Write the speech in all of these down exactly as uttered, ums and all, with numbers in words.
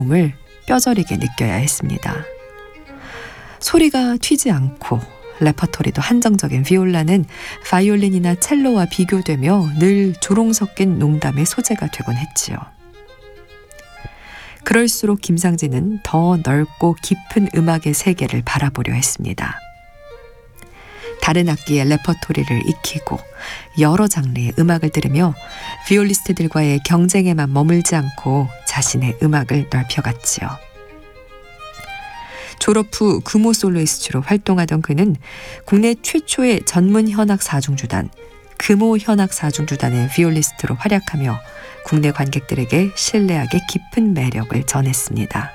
몸을 뼈저리게 느껴야 했습니다. 소리가 튀지 않고 레퍼토리도 한정적인 비올라는 바이올린이나 첼로와 비교되며 늘 조롱 섞인 농담의 소재가 되곤 했지요. 그럴수록 김상진은 더 넓고 깊은 음악의 세계를 바라보려 했습니다. 다른 악기의 레퍼토리를 익히고 여러 장르의 음악을 들으며 비올리스트들과의 경쟁에만 머물지 않고 자신의 음악을 넓혀갔지요. 졸업 후 금호 솔로이스트로 활동하던 그는 국내 최초의 전문 현악 사중주단 금호 현악 사중주단의 비올리스트로 활약하며 국내 관객들에게 신뢰하게 깊은 매력을 전했습니다.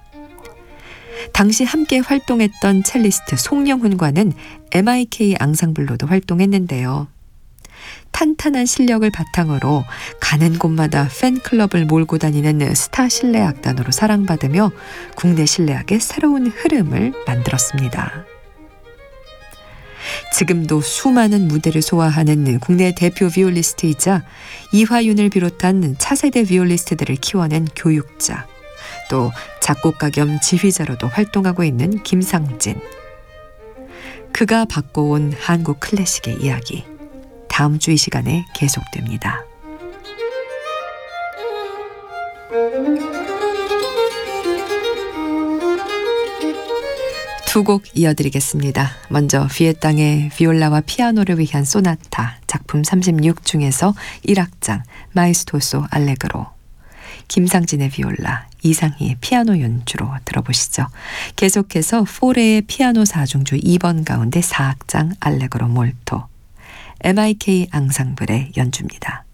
당시 함께 활동했던 첼리스트 송영훈과는 엠아이케이 앙상블로도 활동했는데요. 탄탄한 실력을 바탕으로 가는 곳마다 팬클럽을 몰고 다니는 스타 실내악단으로 사랑받으며 국내 실내악의 새로운 흐름을 만들었습니다. 지금도 수많은 무대를 소화하는 국내 대표 비올리스트이자 이화윤을 비롯한 차세대 비올리스트들을 키워낸 교육자, 또 작곡가 겸 지휘자로도 활동하고 있는 김상진. 그가 바꿔온 한국 클래식의 이야기, 다음 주 이 시간에 계속됩니다. 두 곡 이어드리겠습니다. 먼저 비에땅의 비올라와 피아노를 위한 소나타 작품 삼십육 중에서 일 악장 마에스토소 알레그로, 김상진의 비올라, 이상희의 피아노 연주로 들어보시죠. 계속해서 포레의 피아노 사중주 이 번 가운데 사 악장 알레그로 몰토, 엠아이케이 앙상블의 연주입니다.